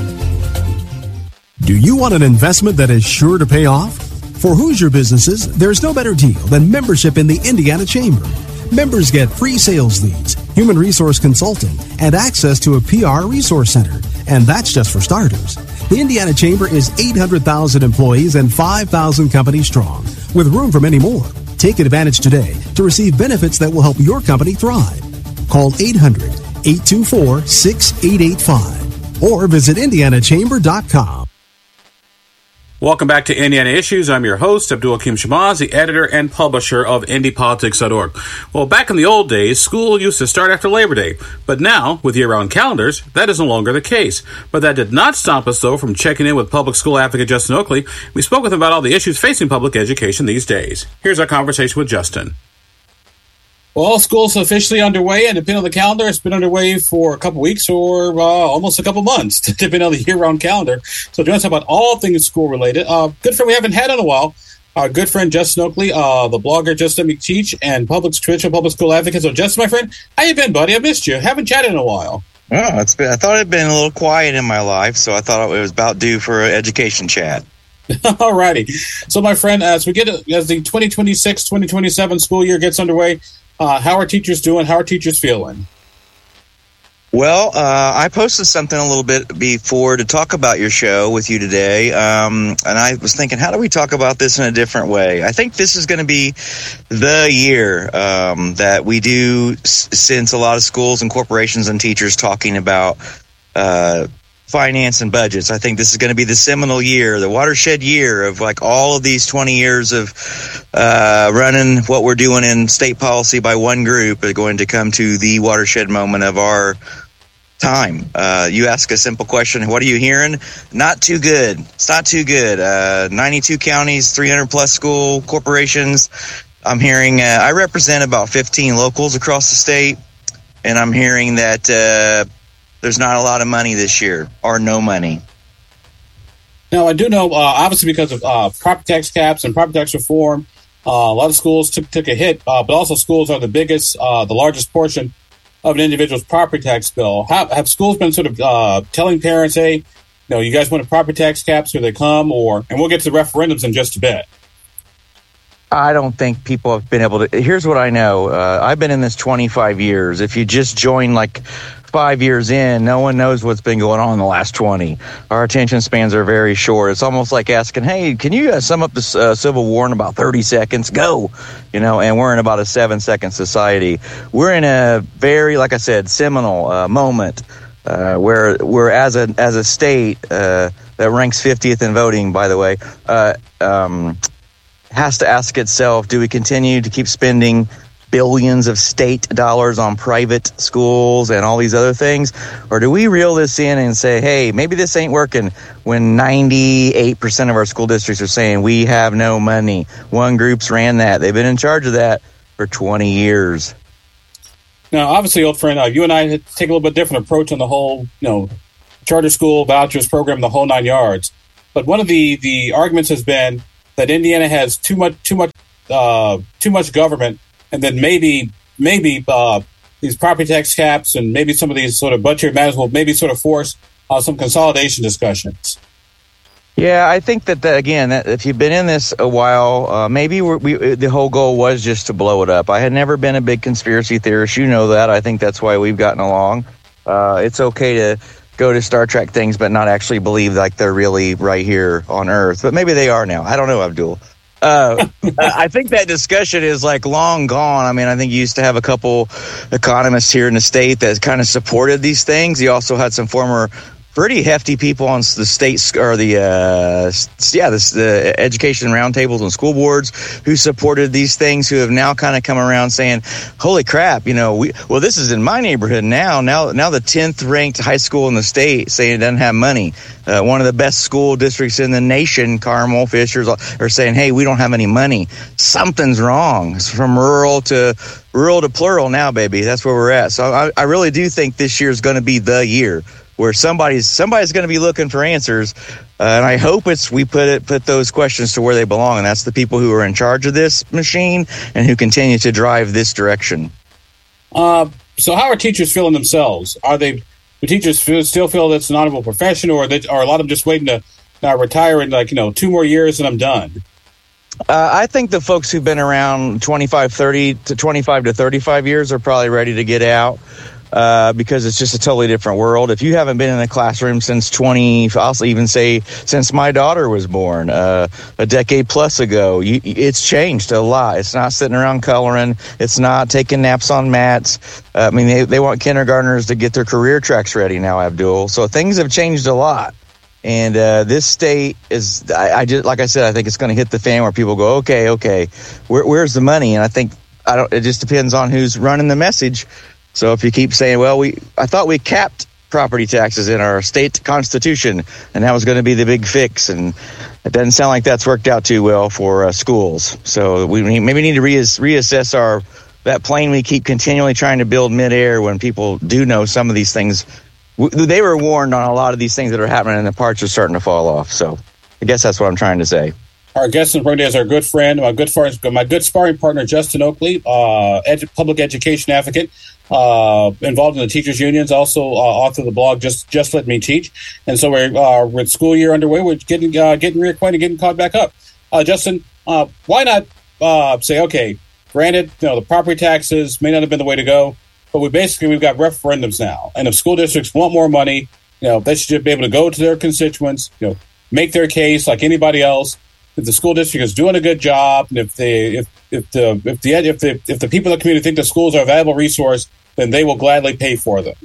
Do you want an investment that is sure to pay off? For Hoosier businesses, there's no better deal than membership in the Indiana Chamber. Members get free sales leads, human resource consulting, and access to a P R resource center. And that's just for starters. The Indiana Chamber is eight hundred thousand employees and five thousand companies strong, with room for many more. Take advantage today to receive benefits that will help your company thrive. Call eight hundred, eight two four, six eight eight five or visit indiana chamber dot com.
Welcome back to Indiana Issues. I'm your host, Abdul Hakim Shabazz, the editor and publisher of indy politics dot org. Well, back in the old days, school used to start after Labor Day. But now, with year-round calendars, that is no longer the case. But that did not stop us, though, from checking in with public school advocate Justin Oakley. We spoke with him about all the issues facing public education these days. Here's our conversation with Justin.
Well, school's officially underway, and depending on the calendar, it's been underway for a couple weeks or uh, almost a couple months, depending on the year-round calendar. So, join us about all things school-related. Uh, good friend we haven't had in a while, our good friend Justin Oakley, uh, the blogger Justin McTeach, and public traditional public school advocate. So, Justin, my friend, how you been, buddy? I missed you. Haven't chatted in a while.
Oh, it's been. I thought it'd been a little quiet in my life, so I thought it was about due for an education chat.
All righty. So, my friend, as we get as the twenty twenty-six twenty twenty-seven school year gets underway, Uh, how are teachers doing? How are teachers feeling?
Well, uh, I posted something a little bit before to talk about your show with you today, um, and I was thinking, how do we talk about this in a different way? I think this is going to be the year um, that we do, s- since a lot of schools and corporations and teachers talking about uh, finance and budgets. I think this is going to be the seminal year, the watershed year of like all of these twenty years of uh, running what we're doing in state policy by one group are going to come to the watershed moment of our time. Uh, you ask a simple question, what are you hearing? Not too good. It's not too good. Uh, ninety-two counties, three hundred plus school corporations. I'm hearing, uh, I represent about fifteen locals across the state, and I'm hearing that uh, there's not a lot of money this year, or no money.
Now, I do know, uh, obviously, because of uh, property tax caps and property tax reform, uh, a lot of schools took, took a hit, uh, but also schools are the biggest, uh, the largest portion of an individual's property tax bill. Have, have schools been sort of uh, telling parents, hey, you know, you guys want a property tax caps, here they come, or, and we'll get to the referendums in just a bit.
I don't think people have been able to. Here's what I know. Uh, I've been in this twenty-five years. If you just join like five years in, no one knows what's been going on in the last twenty. Our attention spans are very short. It's almost like asking, hey, can you uh, sum up the uh, Civil War in about thirty seconds? Go. You know, and we're in about a seven-second society. We're in a very, like I said, seminal uh, moment uh, where we're, as a, as a state uh, that ranks fiftieth in voting, by the way, uh, um, has to ask itself, do we continue to keep spending billions of state dollars on private schools and all these other things? Or do we reel this in and say, hey, maybe this ain't working, when ninety-eight percent of our school districts are saying we have no money? One group's ran that. They've been in charge of that for twenty years.
Now, obviously, old friend, uh, you and I take a little bit different approach on the whole, you know, charter school vouchers program, the whole nine yards. But one of the, the arguments has been that Indiana has too much too much uh, too much government, and then maybe maybe uh, these property tax caps and maybe some of these sort of budgetary matters will maybe sort of force uh, some consolidation discussions.
Yeah, I think that, that again, that if you've been in this a while, uh, maybe we're, we the whole goal was just to blow it up. I had never been a big conspiracy theorist. You know that. I think that's why we've gotten along. Uh, it's okay to go to Star Trek things, but not actually believe like they're really right here on Earth. But maybe they are now. I don't know, Abdul. Uh, I think that discussion is like long gone. I mean, I think you used to have a couple economists here in the state that kind of supported these things. You also had some former pretty hefty people on the state or the uh, yeah the, the education roundtables and school boards who supported these things, who have now kind of come around saying, "Holy crap! You know, we well, this is in my neighborhood now. Now, now the tenth ranked high school in the state saying it doesn't have money. Uh, one of the best school districts in the nation, Carmel, Fishers, are saying, hey, we don't have any money. Something's wrong. It's from rural to rural to plural now, baby. That's where we're at. So I, I really do think this year is going to be the year where somebody's somebody's going to be looking for answers, uh, and I hope it's we put it put those questions to where they belong, and that's the people who are in charge of this machine and who continue to drive this direction.
Uh, so, how are teachers feeling themselves? Are they do teachers feel, still feel that it's an honorable profession, or are, they, are a lot of them just waiting to uh, retire in like you know two more years and I'm done?
Uh, I think the folks who've been around twenty-five, thirty to twenty-five to thirty-five years are probably ready to get out. Uh, because it's just a totally different world. If you haven't been in a classroom since twenty, I'll even say since my daughter was born, uh, a decade plus ago, you, it's changed a lot. It's not sitting around coloring. It's not taking naps on mats. Uh, I mean, they, they want kindergartners to get their career tracks ready now, Abdul. So things have changed a lot. And uh, this state is, I, I just, like I said, I think it's going to hit the fan where people go, okay, okay, where, where's the money? And I think I don't. It just depends on who's running the message. So if you keep saying, well, we I thought we capped property taxes in our state constitution, and that was going to be the big fix, and it doesn't sound like that's worked out too well for uh, schools. So we maybe need to reass- reassess our that plane we keep continually trying to build midair when people do know some of these things. W- they were warned on a lot of these things that are happening, and the parts are starting to fall off. So I guess that's what I'm trying to say.
Our guest in front of us is our good friend, my good, far, my good sparring partner, Justin Oakley, uh, edu- public education advocate, uh, involved in the teachers' unions, also uh, author of the blog Just Just Let Me Teach. And so we're uh, with school year underway. We're getting uh, getting reacquainted, getting caught back up. Uh, Justin, uh, why not uh, say, okay, granted, you know, the property taxes may not have been the way to go, but we basically we've got referendums now, and if school districts want more money, you know, they should be able to go to their constituents, you know, make their case like anybody else. If the school district is doing a good job, and if they, if if the if the if the if the people in the community think the schools are a valuable resource, then they will gladly pay for them.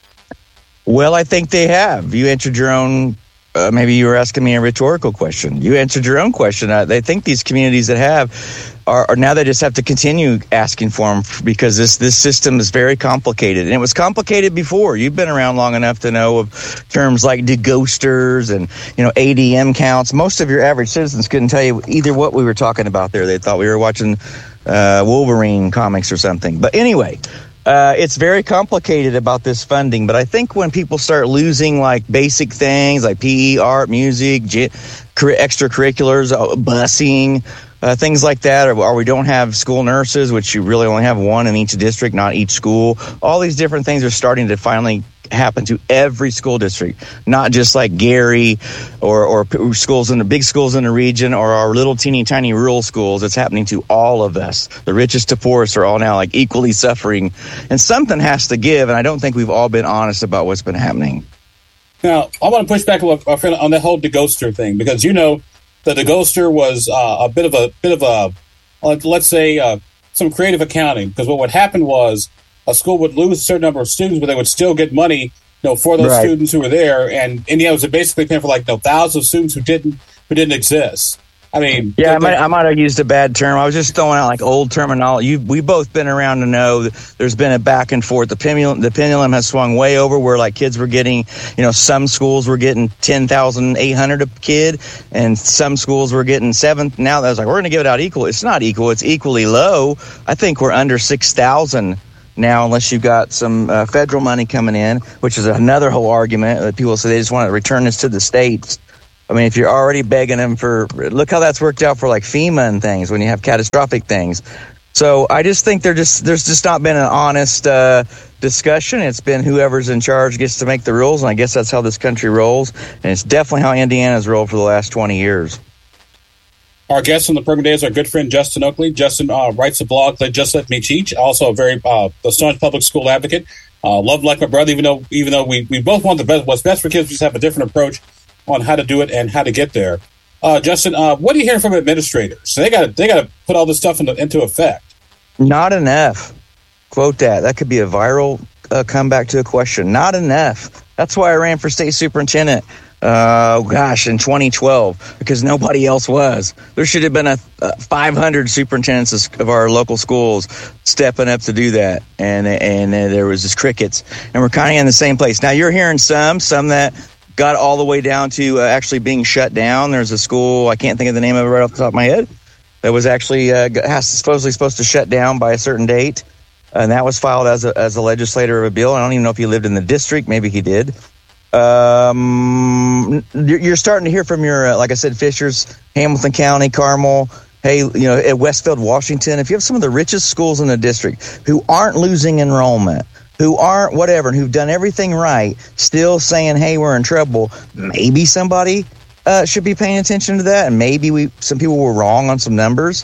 Well, I think they have. You answered your own. Uh, maybe you were asking me a rhetorical question. You answered your own question. Uh, they think these communities that have are, are now they just have to continue asking for them because this this system is very complicated, and it was complicated before. You've been around long enough to know of terms like deghosters and you know A D M counts. Most of your average citizens couldn't tell you either what we were talking about there. They thought we were watching uh, Wolverine comics or something. But anyway. Uh, it's very complicated about this funding, but I think when people start losing like basic things like P E, art, music, ge- extracurriculars, uh, busing, uh, things like that, or, or we don't have school nurses, which you really only have one in each district, not each school. All these different things are starting to finally happen to every school district, not just like Gary or, or schools in the big schools in the region or our little teeny tiny rural schools. It's happening to all of us. The richest to poorest are all now like equally suffering, and something has to give. And I don't think we've all been honest about what's been happening.
Now, I want to push back a little on that whole deghoster thing, because you know the deghoster was uh, a bit of a bit of a let's say uh, some creative accounting, because what would happen was a school would lose a certain number of students, but they would still get money, you know, for those
right.
students who were there. And Indiana was basically paying for like you know, thousands of students who didn't who didn't exist. I mean,
yeah, I might, I might have used a bad term. I was just throwing out like old terminology. You, we've both been around to know that there's been a back and forth. The pendulum, the pendulum has swung way over where like kids were getting, you know, some schools were getting ten thousand eight hundred a kid, and some schools were getting seven. Now that's like we're going to give it out equal. It's not equal. It's equally low. I think we're under six thousand now, unless you've got some uh, federal money coming in, which is another whole argument that people say they just want to return this to the states. I mean, if you're already begging them for, look how that's worked out for like FEMA and things when you have catastrophic things. So I just think there just there's just not been an honest uh, discussion. It's been whoever's in charge gets to make the rules, and I guess that's how this country rolls. And it's definitely how Indiana's rolled for the last twenty years.
Our guest on the program today is our good friend Justin Oakley. Justin uh, writes a blog that Just Let Me Teach. Also a very uh, a staunch public school advocate. Uh, love like my brother, even though even though we, we both want the best, what's best for kids. We just have a different approach on how to do it and how to get there. Uh, Justin, uh, what are you hearing from administrators? They got they got to put all this stuff into, into effect.
Not enough. Quote that. That could be a viral uh, comeback to a question. Not enough. That's why I ran for state superintendent. Uh, gosh, in twenty twelve, because nobody else was. There should have been a, a five hundred superintendents of our local schools stepping up to do that, and and uh, there was just crickets. And we're kind of in the same place now. You're hearing some, some that got all the way down to uh, actually being shut down. There's a school, I can't think of the name of it right off the top of my head, that was actually uh, has, supposedly supposed to shut down by a certain date, and that was filed as a as a legislator of a bill. I don't even know if he lived in the district. Maybe he did. Um, you're starting to hear from your, uh, like I said, Fishers, Hamilton County, Carmel. Hey, you know, at Westfield, Washington, if you have some of the richest schools in the district who aren't losing enrollment, who aren't whatever, and who've done everything right, still saying, hey, we're in trouble, maybe somebody uh, should be paying attention to that, and maybe we some people were wrong on some numbers.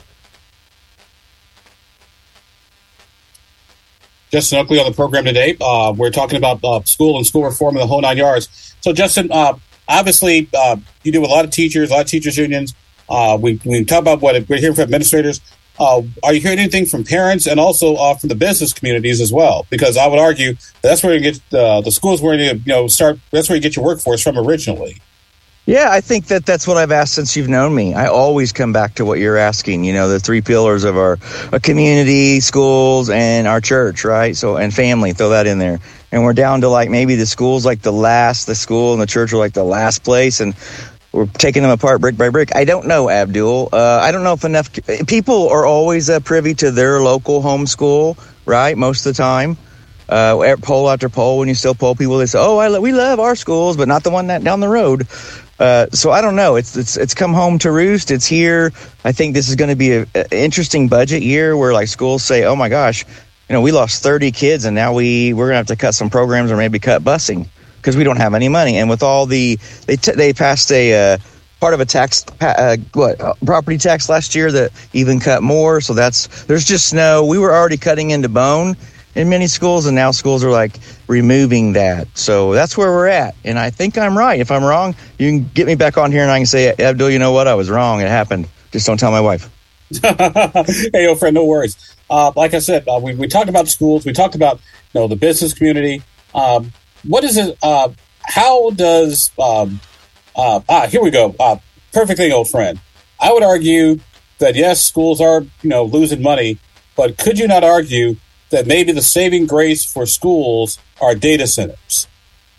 Justin Oakley on the program today. Uh, we're talking about uh, school and school reform and the whole nine yards. So, Justin, uh, obviously, uh, you do with a lot of teachers, a lot of teachers' unions. Uh, we we talk about what we're hearing from administrators. Uh, are you hearing anything from parents and also uh, from the business communities as well? Because I would argue that's where you get uh, the schools where you, you know start. That's where you get your workforce from originally.
Yeah, I think that that's what I've asked since you've known me. I always come back to what you're asking, you know, the three pillars of our, our community, schools, and our church, right? So, and family, throw that in there. And we're down to like maybe the school's like the last, the school and the church are like the last place, and we're taking them apart brick by brick. I don't know, Abdul. Uh, I don't know if enough people are always uh, privy to their local home school, right? Most of the time. Uh, poll after poll, when you still poll people, they say, oh, I lo- we love our schools, but not the one that down the road. Uh, so I don't know. It's it's it's come home to roost. It's here. I think this is going to be an interesting budget year where like schools say, "Oh my gosh, you know, we lost thirty kids, and now we we're going to have to cut some programs or maybe cut busing because we don't have any money." And with all the they t- they passed a uh, part of a tax uh, what uh, property tax last year that even cut more. So that's there's just no. We were already cutting into bone in many schools, and now schools are like removing that. So that's where we're at. And I think I'm right. If I'm wrong, you can get me back on here and I can say, Abdul, you know what? I was wrong. It happened. Just don't tell my wife.
Hey, old friend, no worries. Uh, like I said, uh, we, we talked about schools. We talked about you know the business community. Um, what is it? Uh, how does, um, uh, ah, here we go. Uh, perfect thing, old friend. I would argue that, yes, schools are, you know, losing money, but could you not argue that maybe the saving grace for schools are data centers?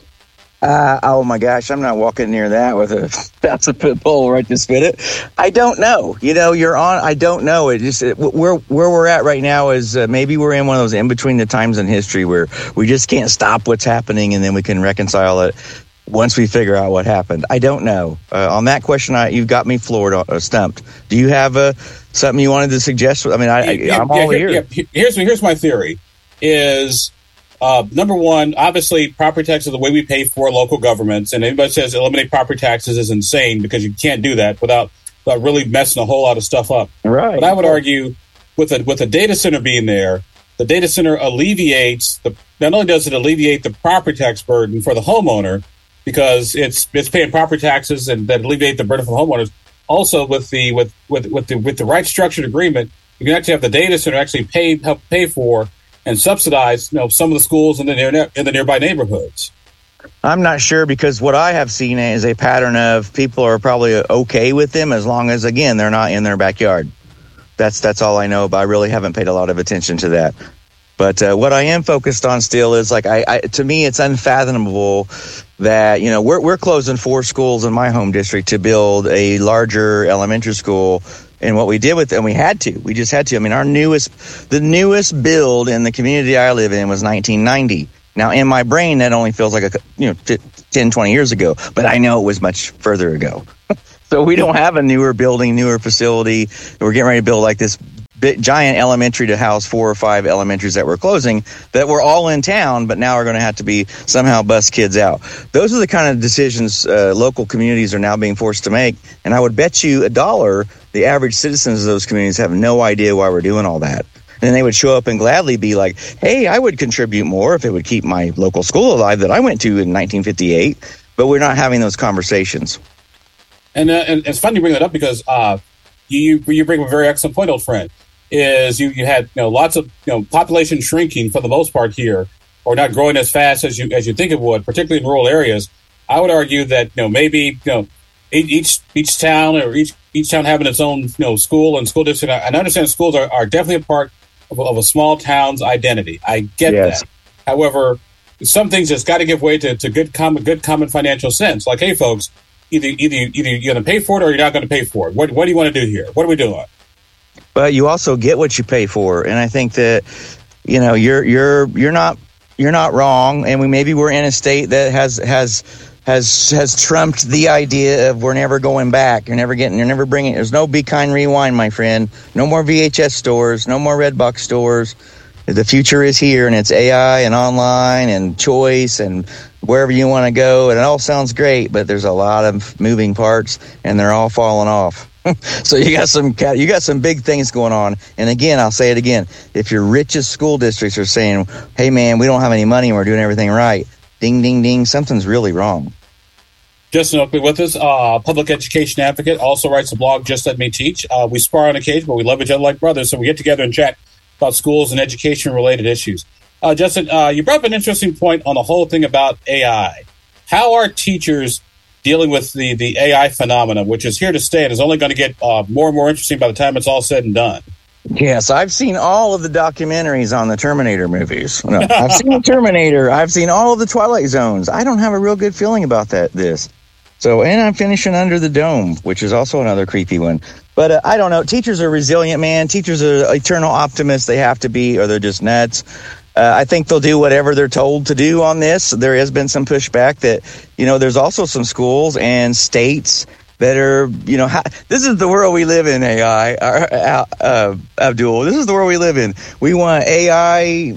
Uh, oh my gosh, I'm not walking near that with a that's a pit bull right to spit it. I don't know. You know, you're on. I don't know. It just it, where where we're at right now is uh, maybe we're in one of those in between the times in history where we just can't stop what's happening and then we can reconcile it once we figure out what happened. I don't know. Uh, on that question, I, you've got me floored, uh, stumped. Do you have uh, something you wanted to suggest? I mean, I, I,
yeah,
I'm all
yeah,
ears.
Yeah, here's here's my theory: is uh, number one, obviously, property taxes are the way we pay for local governments, and anybody says eliminate property taxes is insane because you can't do that without, without really messing a whole lot of stuff up.
Right.
But I would argue with a with a data center being there, the data center alleviates the not only does it alleviate the property tax burden for the homeowner, because it's it's paying property taxes and that alleviate the burden for homeowners. Also, with the with with with the with the right structured agreement, you can actually have the data center actually pay help pay for and subsidize you know some of the schools in the near in the nearby neighborhoods.
I'm not sure, because what I have seen is a pattern of people are probably okay with them as long as, again, they're not in their backyard. That's that's all I know, but I really haven't paid a lot of attention to that. But uh, what I am focused on still is, like, I, I to me, it's unfathomable that, you know, we're we're closing four schools in my home district to build a larger elementary school. And what we did with, and we had to, we just had to. I mean, our newest, the newest build in the community I live in was nineteen ninety. Now, in my brain, that only feels like, a, you know, ten, twenty years ago, but I know it was much further ago. So we don't have a newer building, newer facility. We're getting ready to build like this big, giant elementary to house four or five elementaries that we're closing, that were all in town, but now are going to have to be somehow bus kids out. Those are the kind of decisions uh, local communities are now being forced to make. And I would bet you a dollar the average citizens of those communities have no idea why we're doing all that. And they would show up and gladly be like, hey, I would contribute more if it would keep my local school alive that I went to in nineteen fifty-eight. But we're not having those conversations.
And, uh, and it's funny you bring that up, because uh, you you bring up a very excellent point, old friend. Is you, you had you know lots of you know population shrinking for the most part here, or not growing as fast as you as you think it would, particularly in rural areas. I would argue that you know maybe you know each each town or each each town having its own you know school and school district. And I understand schools are, are definitely a part of, of a small town's identity. I get yes. that. However, some things just got to give way to, to good common good common financial sense. Like, hey, folks, either either either you're going to pay for it or you're not going to pay for it. What what do you want to do here? What are we doing?
But you also get what you pay for, and I think that you know you're you're you're not you're not wrong. And we maybe we're in a state that has has has has trumped the idea of we're never going back. You're never getting. You're never bringing. There's no Be Kind Rewind, my friend. No more V H S stores. No more Redbox stores. The future is here, and it's A I and online and choice and wherever you want to go. And it all sounds great, but there's a lot of moving parts, and they're all falling off. So you got some you got some big things going on. And again, I'll say it again. If your richest school districts are saying, hey, man, we don't have any money and we're doing everything right, ding, ding, ding, something's really wrong.
Justin Oakley with us, uh, public education advocate, also writes a blog, Just Let Me Teach. Uh, we spar on occasion, but we love each other like brothers, so we get together and chat about schools and education-related issues. Uh, Justin, uh, you brought up an interesting point on the whole thing about A I. How are teachers dealing with the, the A I phenomena, which is here to stay and is only going to get uh, more and more interesting by the time it's all said and done?
Yes, I've seen all of the documentaries on the Terminator movies. No, I've seen the Terminator. I've seen all of the Twilight Zones. I don't have a real good feeling about that. This. So, and I'm finishing Under the Dome, which is also another creepy one. But uh, I don't know. Teachers are resilient, man. Teachers are eternal optimists. They have to be, or they're just nuts. Uh, I think they'll do whatever they're told to do on this. There has been some pushback that, you know, there's also some schools and states that are, you know, ha- this is the world we live in, A I, uh, uh, Abdul. This is the world we live in. We want A I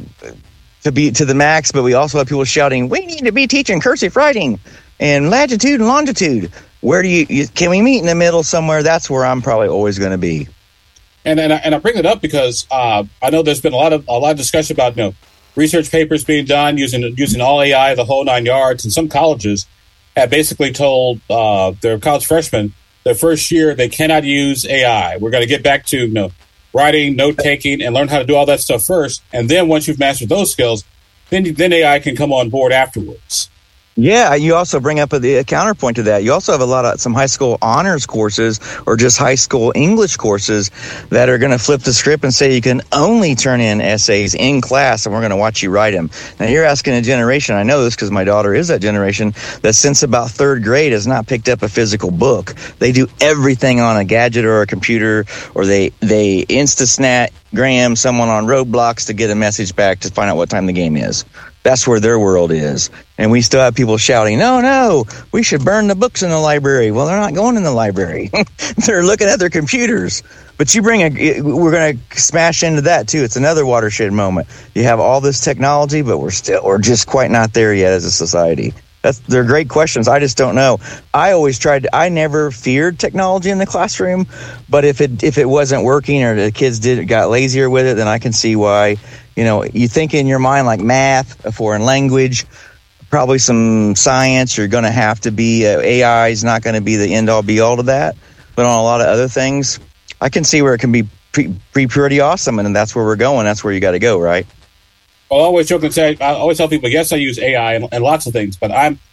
to be to the max, but we also have people shouting, we need to be teaching cursive writing and latitude and longitude. Where do you, you can we meet in the middle somewhere? That's where I'm probably always going to be.
And and I, and I bring it up because uh, I know there's been a lot of a lot of discussion about you know research papers being done using using all A I, the whole nine yards, and some colleges have basically told uh, their college freshmen their first year they cannot use A I. We're going to get back to you know writing, note taking, and learn how to do all that stuff first, and then once you've mastered those skills, then then A I can come on board afterwards.
Yeah, you also bring up a, a counterpoint to that. You also have a lot of some high school honors courses or just high school English courses that are going to flip the script and say you can only turn in essays in class and we're going to watch you write them. Now, you're asking a generation, I know this because my daughter is that generation, that since about third grade has not picked up a physical book. They do everything on a gadget or a computer, or they, they Insta-Gram someone on Roblox to get a message back to find out what time the game is. That's where their world is. And we still have people shouting, no, no, we should burn the books in the library. Well, they're not going in the library. They're looking at their computers. But you bring a, we're going to smash into that too. It's another watershed moment. You have all this technology, but we're still, we're just quite not there yet as a society. That's, they're great questions. I just don't know. I always tried to, I never feared technology in the classroom, but if it, if it wasn't working or the kids did got lazier with it, then I can see why. You know, you think in your mind like math, a foreign language, probably some science, you're going to have to be, uh, A I is not going to be the end-all be-all to that. But on a lot of other things, I can see where it can be pre- pre- pretty awesome, and that's where we're going. That's where you got to go, right?
Well, I always joke and say, I always tell people, yes, I use A I and, and lots of things, but I'm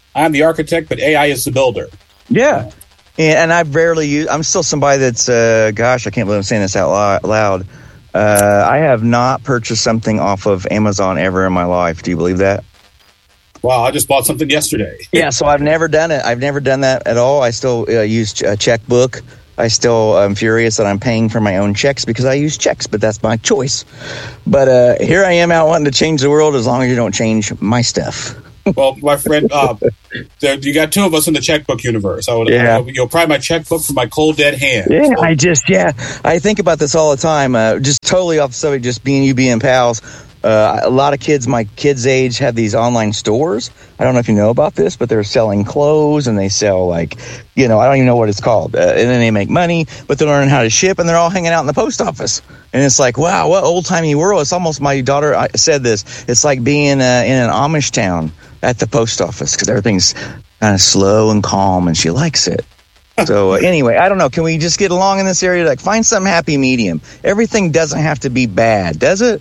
I'm the architect, but A I is the builder.
Yeah. And, and I've rarely used, I'm still somebody that's, uh, gosh, I can't believe I'm saying this out loud. Uh, I have not purchased something off of Amazon ever in my life. Do you believe that?
Wow, I just bought something yesterday.
Yeah, so I've never done it. I've never done that at all. I still uh, use a checkbook. I still am furious that I'm paying for my own checks because I use checks, but that's my choice. But uh, here I am out wanting to change the world as long as you don't change my stuff.
Well, my friend, uh, there, you got two of us in the checkbook universe. I would,
Yeah.
I, you'll probably my checkbook for my cold, dead hand.
Yeah,
So-
I just, yeah, I think about this all the time. Uh, just totally off the subject, just being you being pals. Uh, a lot of kids my kids' age have these online stores. I don't know if you know about this, but they're selling clothes and they sell, like, you know, I don't even know what it's called. Uh, and then they make money, but they're learning how to ship, and they're all hanging out in the post office. And it's like, wow, what old-timey world. It's almost, my daughter I said this, it's like being uh, in an Amish town at the post office because everything's kind of slow and calm, and she likes it. So uh, anyway, I don't know. Can we just get along in this area? Like, find some happy medium. Everything doesn't have to be bad, does it?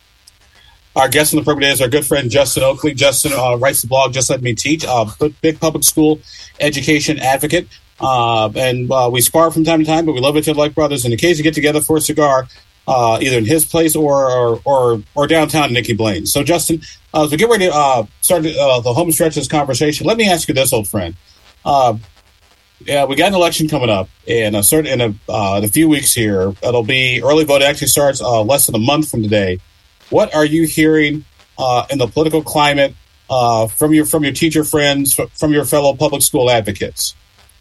Our guest on the program today is our good friend Justin Oakley. Justin uh, writes the blog Just Let Me Teach, uh, big public school education advocate. Uh, and uh, we spar from time to time, but we love each other like brothers. And occasionally get together for a cigar, uh, either in his place or or or, or downtown in Nikki Blaine. So, Justin, uh, as we get ready to uh, start uh, the home stretch of this conversation, let me ask you this, old friend. Uh, yeah, we got an election coming up in a certain in a, uh, in a few weeks here. It'll be early vote. It actually starts uh, less than a month from today. What are you hearing uh, in the political climate uh, from your from your teacher friends, from your fellow public school advocates?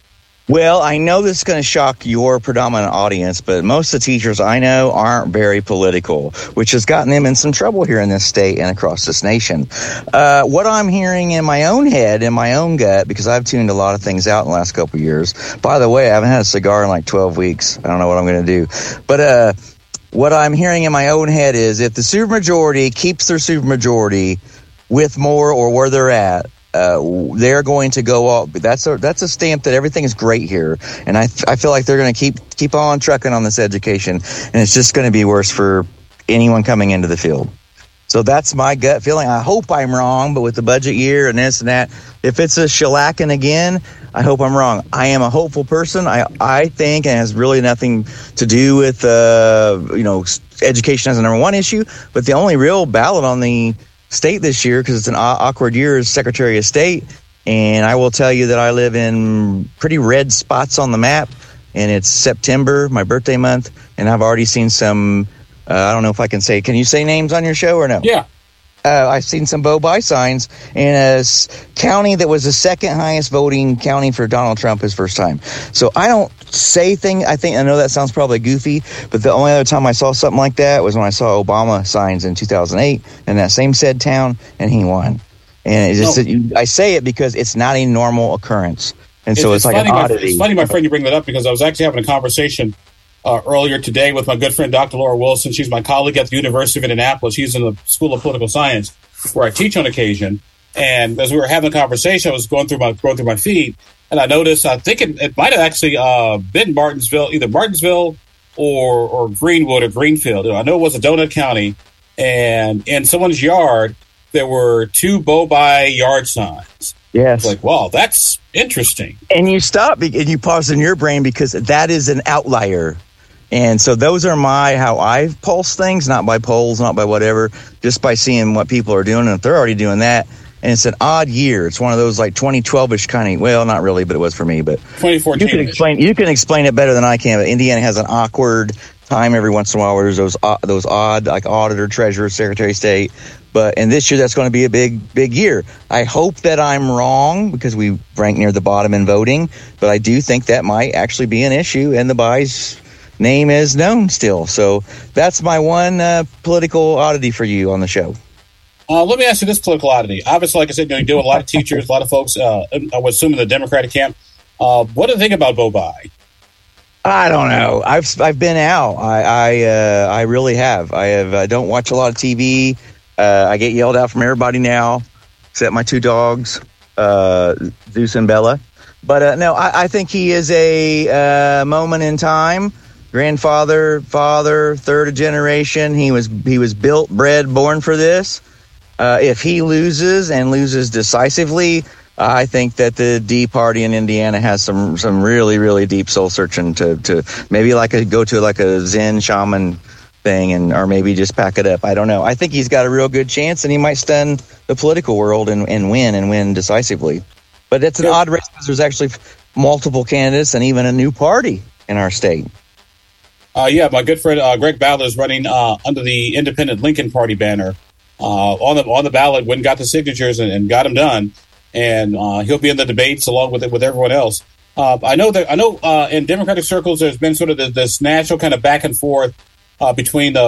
Well, I know this is going to shock your predominant audience, but most of the teachers I know aren't very political, which has gotten them in some trouble here in this state and across this nation. Uh, what I'm hearing in my own head, in my own gut, because I've tuned a lot of things out in the last couple of years. By the way, I haven't had a cigar in like twelve weeks. I don't know what I'm going to do. But uh, what I'm hearing in my own head is if the supermajority keeps their supermajority with more or where they're at, Uh, they're going to go all. That's a that's a stamp that everything is great here, and I I feel like they're going to keep keep on trucking on this education, and it's just going to be worse for anyone coming into the field. So that's my gut feeling. I hope I'm wrong, but with the budget year and this and that, if it's a shellacking again, I hope I'm wrong. I am a hopeful person. I I think it has really nothing to do with uh you know education as a number one issue, but the only real ballot on the state this year, because it's an awkward year, as Secretary of State. And I will tell you that I live in pretty red spots on the map, and it's September, my birthday month, and I've already seen some, uh, I don't know if I can say, can you say names on your show or no?
Yeah.
Uh, I've seen some Bo-Bi signs in a s- county that was the second highest voting county for Donald Trump his first time. So I don't say things. I think I know that sounds probably goofy, but the only other time I saw something like that was when I saw Obama signs in two thousand eight in that same said town, and he won. And it's just
No.
that you, I say it because it's not a normal occurrence, and so it's, it's like
funny,
an
my,
oddity.
it's funny, my friend, you bring that up because I was actually having a conversation uh, earlier today with my good friend Doctor Laura Wilson. She's my colleague at the University of Indianapolis. She's in the School of Political Science, where I teach on occasion. And as we were having a conversation, I was going through my going through my feed, and I noticed, I think it, it might have actually uh, been Martinsville, either Martinsville or or Greenwood or Greenfield. I know it was a donut county, and in someone's yard, there were two Bo-Bi yard signs.
Yes.
Like, wow, that's interesting.
And you stop be- and you pause in your brain because that is an outlier. And so those are my, how I pulse things, not by polls, not by whatever, just by seeing what people are doing. And if they're already doing that, and it's an odd year, it's one of those like twenty twelve-ish kind of, well, not really, but it was for me. But
twenty fourteen.
You can explain, you can explain it better than I can. But Indiana has an awkward time every once in a while where there's those uh, those odd, like auditor, treasurer, secretary of state. But and this year that's going to be a big, big year. I hope that I'm wrong because we rank near the bottom in voting. But I do think that might actually be an issue, and the Bi's name is known still. So that's my one uh, political oddity for you on the show.
Uh, let me ask you this political oddity. Obviously, like I said, you know, you deal with a lot of teachers, a lot of folks, uh, I would assume in the Democratic camp. Uh, what do you think about Bo-Bi?
I don't know. I've I've been out. I I, uh, I really have. I have. I don't watch a lot of T V. Uh, I get yelled at from everybody now, except my two dogs, uh, Zeus and Bella. But uh, no, I, I think he is a uh, moment in time. Grandfather, father, third generation. He was he was built, bred, born for this. Uh, if he loses and loses decisively, I think that the D party in Indiana has some some really really deep soul searching to to maybe like a go to like a Zen shaman thing, and or maybe just pack it up. I don't know. I think he's got a real good chance, and he might stun the political world and, and win and win decisively. But it's an yeah. odd race because there's actually multiple candidates and even a new party in our state.
Uh, yeah, my good friend uh, Greg Ballard is running uh, under the Independent Lincoln Party banner uh, on the on the ballot. Went and got the signatures and, and got them done. And uh, he'll be in the debates along with it, with everyone else. Uh, I know that I know uh, in Democratic circles there's been sort of this, this natural kind of back and forth uh, between the